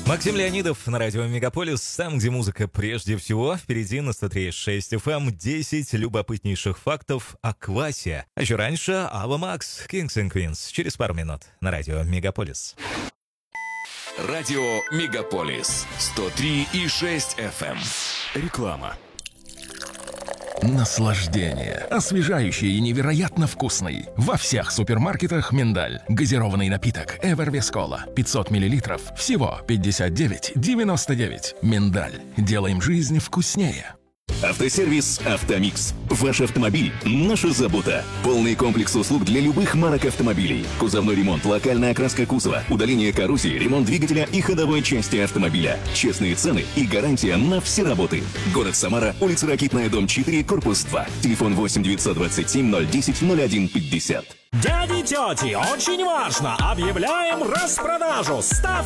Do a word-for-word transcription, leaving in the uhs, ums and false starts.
Максим Леонидов на радио Мегаполис, там, где музыка прежде всего. Впереди на сто три и шесть эф эм десять любопытнейших фактов о квасе. А еще раньше Ava Max, Kings and Queens. Через пару минут на радио Мегаполис. Радио Мегаполис сто три и шесть эф эм. Реклама. Наслаждение. Освежающий и невероятно вкусный. Во всех супермаркетах миндаль. Газированный напиток Эвервес Кола. пятьсот миллилитров. Всего пятьдесят девять девяносто девять. Миндаль. Делаем жизнь вкуснее. Автосервис «Автомикс». Ваш автомобиль – наша забота. Полный комплекс услуг для любых марок автомобилей. Кузовной ремонт, локальная окраска кузова, удаление коррозии, ремонт двигателя и ходовой части автомобиля. Честные цены и гарантия на все работы. Город Самара, улица Ракитная, дом четыре, корпус два. Телефон восемь девятьсот двадцать семь ноль десять ноль один пятьдесят. Дяди, тети, очень важно! Объявляем распродажу! Ставьте